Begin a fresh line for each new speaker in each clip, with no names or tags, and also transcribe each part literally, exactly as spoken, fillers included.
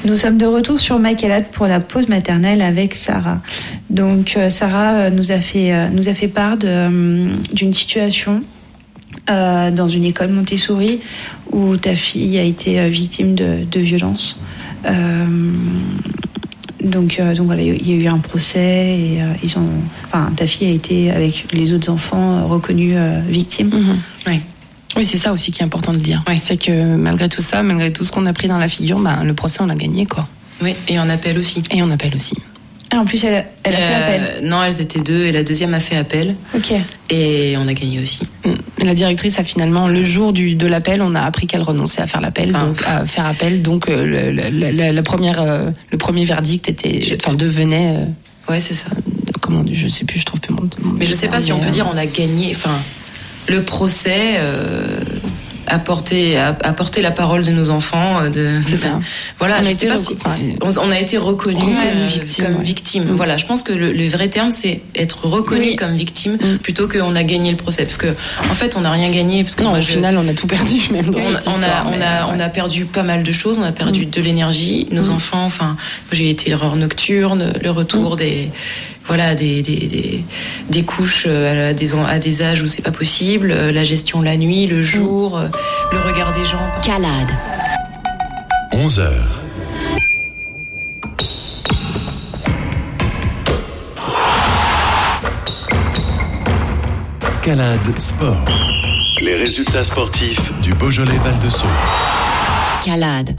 Nous sommes de retour sur MyCalade pour la pause maternelle avec Sarah. Donc euh, Sarah euh, nous a fait euh, nous a fait part de, euh, d'une situation euh, dans une école Montessori où ta fille a été euh, victime de, de violences. Euh, donc euh, donc voilà, il y a eu un procès et euh, ils ont, enfin ta fille a été avec les autres enfants euh, reconnue euh, victime.
Mmh. Ouais. Oui, c'est ça aussi qui est important de dire. Oui. C'est que malgré tout ça, malgré tout ce qu'on a pris dans la figure, ben, le procès, on l'a gagné, quoi.
Oui, et on appelle aussi.
Et on appelle aussi.
Ah, en plus, elle a, elle a euh, fait appel.
Non, elles étaient deux, et la deuxième a fait appel.
Ok.
Et on a gagné aussi.
La directrice a finalement, le jour du, de l'appel, on a appris qu'elle renonçait à faire l'appel, enfin, donc à faire appel. Donc euh, le, le, la, la première, euh, le premier verdict était, enfin, devenait. Euh,
ouais, c'est ça.
Euh, comment, je sais plus, je trouve plus mon. mon
Mais je sais pas si on peut dire on a gagné. Enfin. Le procès euh, a, porté, a, a porté la parole de nos enfants. De,
c'est ça.
Voilà,
on,
je
a
sais pas
reco-
si,
enfin,
on, on a été reconnus
reconnu
euh,
victime,
comme
ouais.
victime.
Mmh.
Voilà, je pense que le, le vrai terme, c'est être reconnu
oui.
comme victime
mmh.
plutôt qu'on a gagné le procès. Parce que, en fait, on n'a rien gagné. Parce que
non,
moi,
au
je,
final, on a tout perdu. Même dans
on,
cette
on,
histoire,
a, on, a,
ouais.
on a perdu pas mal de choses. On a perdu mmh. de l'énergie. Nos mmh. enfants, enfin, moi, j'ai été l'erreur nocturne, le retour mmh. des. Voilà, des, des, des, des couches à des, à des âges où c'est pas possible, la gestion la nuit, le jour, mmh. le regard des gens.
Calade.
onze heures. Calade Sport. Les résultats sportifs du Beaujolais Val-de-Saône.
Calade.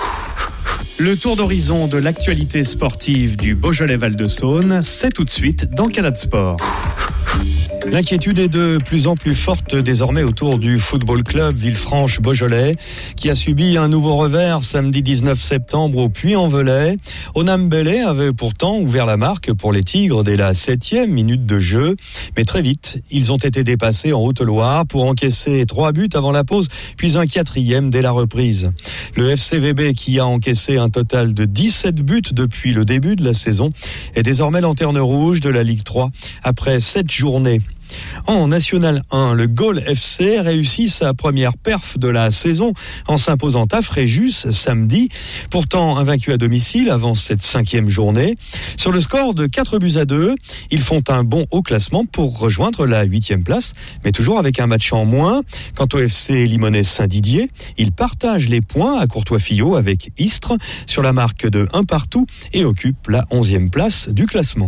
Le tour d'horizon de l'actualité sportive du Beaujolais Val-de-Saône, c'est tout de suite dans Calade Sport. L'inquiétude est de plus en plus forte désormais autour du football club Villefranche-Beaujolais qui a subi un nouveau revers samedi dix-neuf septembre au Puy-en-Velay. Onam Bellé avait pourtant ouvert la marque pour les Tigres dès la septième minute de jeu. Mais très vite, ils ont été dépassés en Haute-Loire pour encaisser trois buts avant la pause, puis un quatrième dès la reprise. Le F C V B, qui a encaissé un total de dix-sept buts depuis le début de la saison, est désormais lanterne rouge de la Ligue trois après sept journées. En National un, le Gaulle F C réussit sa première perf de la saison en s'imposant à Fréjus samedi, pourtant invaincu à domicile avant cette cinquième journée. Sur le score de quatre buts à deux, ils font un bond au classement pour rejoindre la huitième place, mais toujours avec un match en moins. Quant au F C Limonest Saint-Didier, ils partagent les points à Courtois-Fillot avec Istres sur la marque de un partout et occupent la onzième place du classement.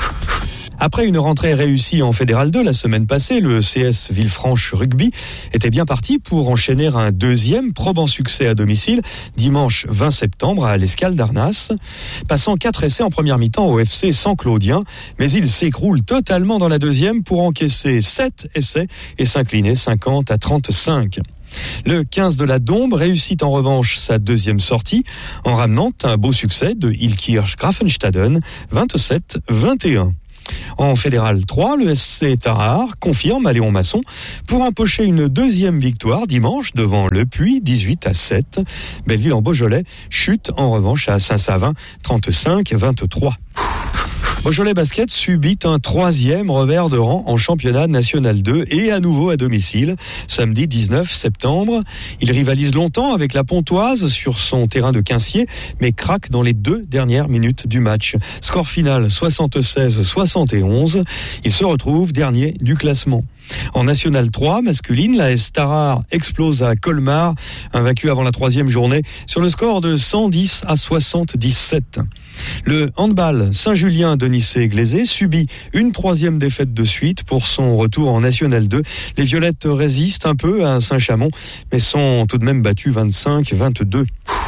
Après une rentrée réussie en Fédéral deux la semaine passée, le C S Villefranche Rugby était bien parti pour enchaîner un deuxième probant succès à domicile dimanche vingt septembre à l'Escale d'Arnas. Passant quatre essais en première mi-temps au F C San Claudien, mais il s'écroule totalement dans la deuxième pour encaisser sept essais et s'incliner cinquante à trente-cinq. Le quinze de la Dombe réussit en revanche sa deuxième sortie en ramenant un beau succès de Ilkirch Grafenstaden vingt-sept à vingt et un. En Fédéral trois, le S C Tarare confirme à Léon Masson pour empocher une deuxième victoire dimanche devant Le Puy, dix-huit à sept. Belleville en Beaujolais chute en revanche à Saint-Savin, trente-cinq à vingt-trois. Beaujolais Basket subit un troisième revers de rang en championnat national deux et à nouveau à domicile. Samedi dix-neuf septembre, il rivalise longtemps avec la Pontoise sur son terrain de Quincier, mais craque dans les deux dernières minutes du match. Score final soixante-seize à soixante et onze. Il se retrouve dernier du classement. En National trois, masculine, la S Tarare explose à Colmar, invaincu avant la troisième journée, sur le score de cent dix à soixante-dix-sept. Le handball Saint-Julien de Nicey-Glazé subit une troisième défaite de suite pour son retour en National deux. Les Violettes résistent un peu à Saint-Chamond, mais sont tout de même battues vingt-cinq à vingt-deux.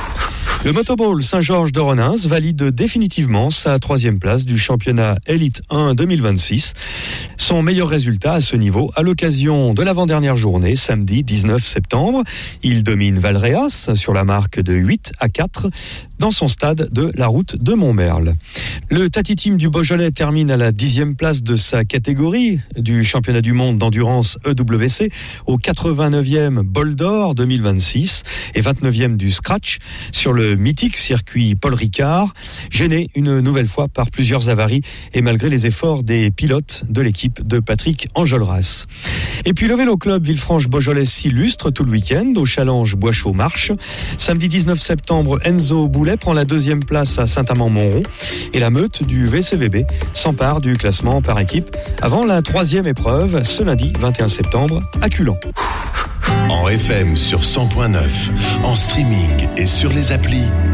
Le Motoball Saint-Georges de Renins valide définitivement sa troisième place du championnat Elite un deux mille vingt-six. Son meilleur résultat à ce niveau à l'occasion de l'avant-dernière journée, samedi dix-neuf septembre. Il domine Valréas sur la marque de huit à quatre dans son stade de la route de Montmerle. Le Tati Team du Beaujolais termine à la dixième place de sa catégorie du championnat du monde d'endurance E W C au quatre-vingt-neuvième Bol d'Or deux mille vingt-six et vingt-neuvième du Scratch sur le mythique circuit Paul Ricard, gêné une nouvelle fois par plusieurs avaries et malgré les efforts des pilotes de l'équipe de Patrick Enjolras. Et puis le vélo club Villefranche-Beaujolais s'illustre tout le week-end au challenge Boischaud-Marche. Samedi dix-neuf septembre, Enzo Boulet Beaujolais prend la deuxième place à Saint-Amand-Montrond et la Meute du V C V B s'empare du classement par équipe avant la troisième épreuve ce lundi vingt et un septembre à Culan.
En F M sur cent point neuf, en streaming et sur les applis,